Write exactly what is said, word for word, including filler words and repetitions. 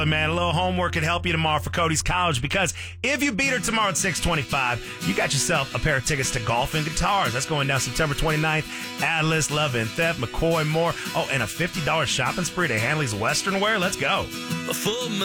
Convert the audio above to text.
Man, a little homework could help you tomorrow for Cody's College, because if you beat her tomorrow at six twenty-five, you got yourself a pair of tickets to Golf and Guitars. That's going down September twenty-ninth. Atlas, Love and Theft, McCoy, more. Oh, and a fifty dollars shopping spree to Hanley's Western Wear. Let's go. A full